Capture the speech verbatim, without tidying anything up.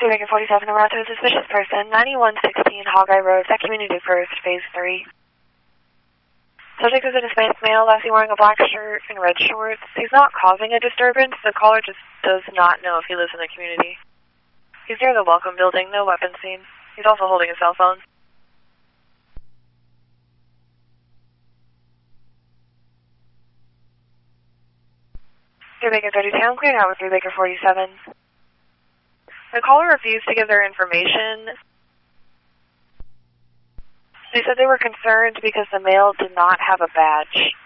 Baker forty-seven, around to a suspicious person, ninety-one sixteen Hawkeye Road, that community first, phase three. Subject is a Hispanic male, last seen wearing a black shirt and red shorts. He's not causing a disturbance, the caller just does not know if he lives in the community. He's near the Welcome Building, no weapon seen. He's also holding a cell phone. three Baker thirty-two, clearing out with three Baker forty-seven. The caller refused to give their information. They said they were concerned because the male did not have a badge.